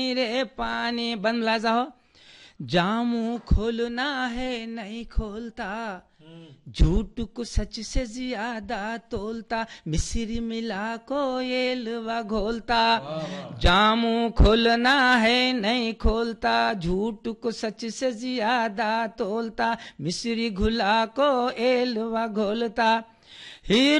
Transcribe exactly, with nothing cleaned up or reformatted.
रे पानी बंदला जाओ, जामू खोलना है नहीं खोलता, झूठ को सच से ज्यादा तोलता, मिश्री मिला को एलवा घोलता। जामू खोलना है नहीं खोलता, झूठ को सच से ज्यादा तोलता, मिश्री घुला को एलवा घोलता। हीरो